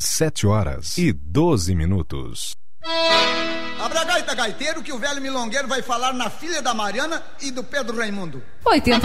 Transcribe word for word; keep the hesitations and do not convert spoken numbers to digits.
sete horas e doze minutos. Abra a gaita, gaiteiro, que o velho milongueiro vai falar na filha da Mariana e do Pedro Raimundo. oitenta